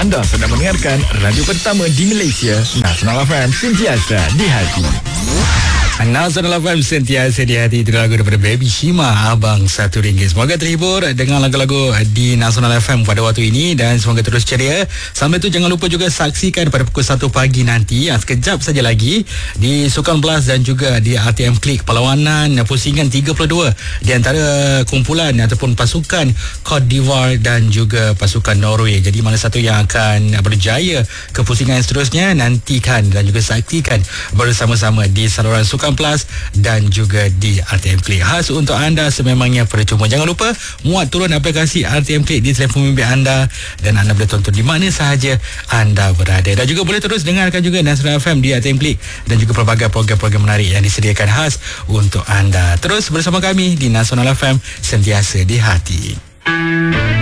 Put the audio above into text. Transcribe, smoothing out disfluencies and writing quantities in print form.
Anda sedang mendengarkan radio pertama di Malaysia, Nasional FM, sentiasa di hati. Nasional FM sentiasa di hati. Itu lagu daripada Baby Shima, Abang RM1. Semoga terhibur dengan lagu-lagu di Nasional FM pada waktu ini dan semoga terus ceria. Sampai tu jangan lupa juga saksikan pada pukul 1 pagi nanti, sekejap saja lagi, di Sukan Plus dan juga di RTM Klik, perlawanan pusingan 32 di antara kumpulan ataupun pasukan Cote d'Ivoire dan juga pasukan Norway. Jadi mana satu yang akan berjaya ke pusingan seterusnya, nantikan dan juga saksikan bersama-sama di saluran Sukan Plus dan juga di RTM Klik. Khas untuk anda sememangnya percuma. Jangan lupa muat turun aplikasi RTM Klik di telefon bimbit anda dan anda boleh tonton di mana sahaja anda berada. Dan juga boleh terus dengarkan juga Nasional FM di RTM Klik dan juga pelbagai program-program menarik yang disediakan khas untuk anda. Terus bersama kami di Nasional FM, sentiasa di hati.